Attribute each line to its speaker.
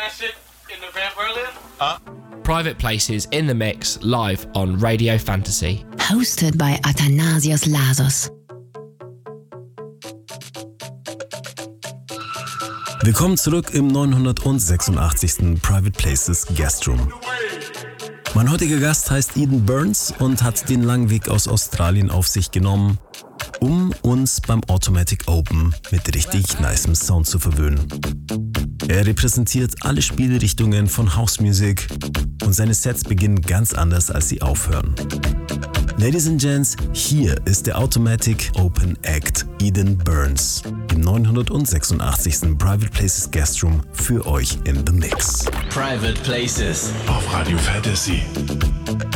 Speaker 1: that shit in the Van Berlin?
Speaker 2: Private Places in the Mix live on Radio Fantasy.
Speaker 3: Hosted by Athanasios Lasos.
Speaker 4: Willkommen zurück im 986. Private Places Guest Room. Mein heutiger Gast heißt Eden Burns und hat den langen Weg aus Australien auf sich genommen, um uns beim Automatic Open mit richtig nicem Sound zu verwöhnen. Er repräsentiert alle Spielrichtungen von House Music und seine Sets beginnen ganz anders, als sie aufhören. Ladies and Gents, hier ist der Automatic Open Act Eden Burns im 986. Private Places Guest Room für euch in the Mix.
Speaker 5: Private Places
Speaker 6: auf Radio Fantasy.